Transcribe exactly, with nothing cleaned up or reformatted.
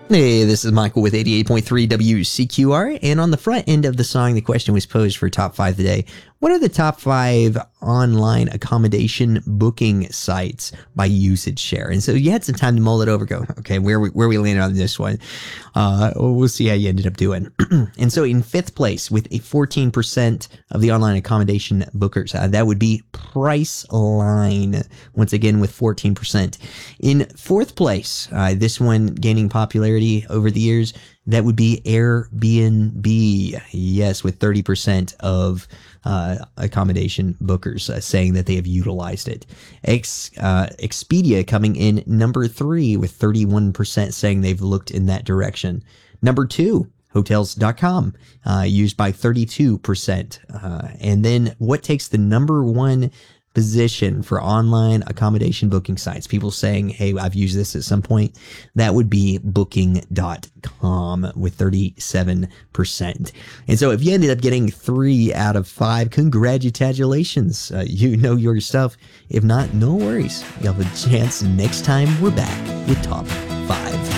Hey, this is Michael with eighty-eight point three W C Q R, and on the front end of the song, the question was posed for top five today. What are the top five online accommodation booking sites by usage share? And so you had some time to mull it over, go, okay, where we, where we landed on this one. Uh, we'll see how you ended up doing. And so in fifth place with a fourteen percent of the online accommodation bookers, uh, that would be Priceline, once again with fourteen percent. In fourth place, uh, this one gaining popularity over the years, that would be Airbnb. Yes, with thirty percent of uh, accommodation bookers uh, saying that they have utilized it. Ex, uh, Expedia coming in number three with thirty-one percent saying they've looked in that direction. Number two, Hotels dot com, uh, used by thirty-two percent. Uh, and then what takes the number one position for online accommodation booking sites, people saying, hey, I've used this at some point, that would be booking dot com with thirty-seven percent. And so if you ended up getting three out of five, congratulations. Uh, you know your stuff. If not, no worries. You'll have a chance next time we're back with top five.